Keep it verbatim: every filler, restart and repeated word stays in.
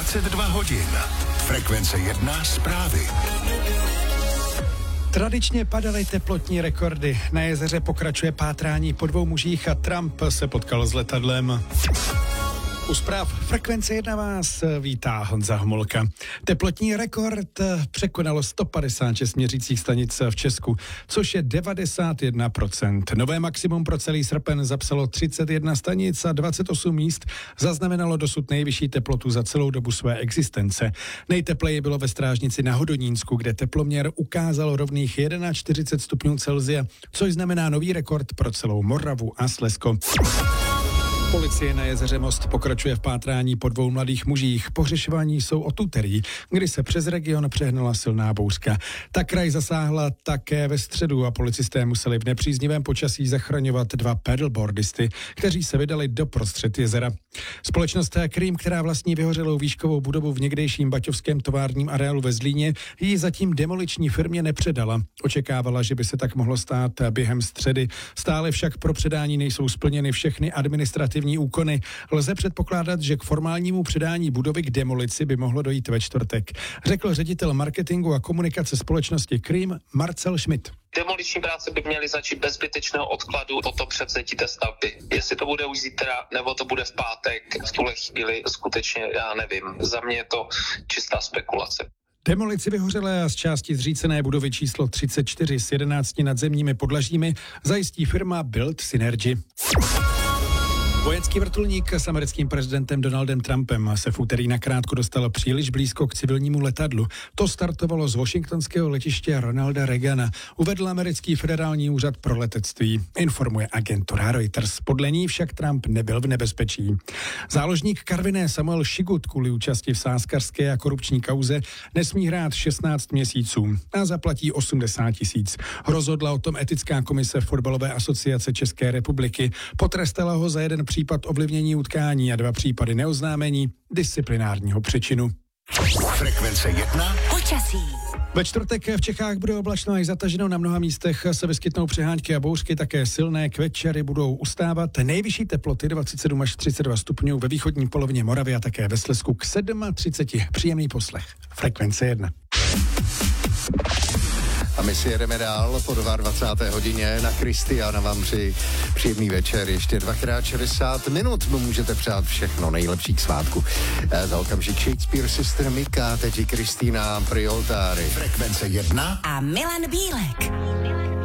dvacet dva hodin. Frekvence jedna zprávy. Tradičně padaly teplotní rekordy. Na jezeře pokračuje pátrání po dvou mužích a Trump se potkal s letadlem. U zpráv Frekvence jedna vás vítá Honza Homolka. Teplotní rekord překonalo sto padesát šest měřících stanic v Česku, což je devadesát jedna procent. Nové maximum pro celý srpen zapsalo třicet jedna stanic a dvacet osm míst zaznamenalo dosud nejvyšší teplotu za celou dobu své existence. Nejtepleji bylo ve Strážnici na Hodonínsku, kde teploměr ukázal rovných čtyřicet jedna stupňů Celsia, což znamená nový rekord pro celou Moravu a Slezsko. Policie na jezeře Most pokračuje v pátrání po dvou mladých mužích. Pohřešování jsou od úterý, kdy se přes region přehnala silná bouřka. Ta kraj zasáhla také ve středu a policisté museli v nepříznivém počasí zachraňovat dva paddleboardisty, kteří se vydali do prostřed jezera. Společnost Cream, která vlastní vyhořelou výškovou budovu v někdejším baťovském továrním areálu ve Zlíně, ji zatím demoliční firmě nepředala. Očekávala, že by se tak mohlo stát během středy. Stále však pro předání nejsou splněny všechny administrativní úkony. Lze předpokládat, že k formálnímu předání budovy k demolici by mohlo dojít ve čtvrtek, řekl ředitel marketingu a komunikace společnosti Cream Marcel Schmidt. Demoliční práce by měly začít bez zbytečného odkladu po to převzetí té stavby. Jestli to bude už zítra, nebo to bude v pátek, v tuhle chvíli skutečně já nevím. Za mě je to čistá spekulace. Demolici vyhořelé a z části zřícené budovy číslo třicet čtyři s jedenácti nadzemními podlažími zajistí firma Build Synergy. Vojenský vrtulník s americkým prezidentem Donaldem Trumpem se v úterý nakrátko dostal příliš blízko k civilnímu letadlu. To startovalo z washingtonského letiště Ronalda Reagana, uvedl americký federální úřad pro letectví, informuje agentura Reuters. Podle ní však Trump nebyl v nebezpečí. Záložník Karviné Samuel Šigut kvůli účasti v sázkařské a korupční kauze nesmí hrát šestnáct měsíců a zaplatí osmdesát tisíc. Rozhodla o tom etická komise Fotbalové asociace České republiky. Potrestala ho za jeden případ ovlivnění utkání a dva případy neoznámení disciplinárního přečinu. Frekvence jedna. Počasí. Ve čtvrtek v Čechách bude oblačno až zataženo, na mnoha místech se vyskytnou přehánky a bouřky, také silné kvečery budou ustávat. Nejvyšší teploty dvacet sedm až třicet dva stupňů ve východní polovině Moravy a také ve Slezsku k třicet sedm. Příjemný poslech. Frekvence jedna. A my si jedeme dál po dvacáté druhé hodině. Na Kristiána vám přeji příjemný večer. Ještě dvakrát šedesát minut mu můžete přát všechno nejlepší k svátku. E, za okamžik Shakespeare, Sister Mika, teď i Kristýna Prioltáry. Frekvence jedna A Milan Bílek.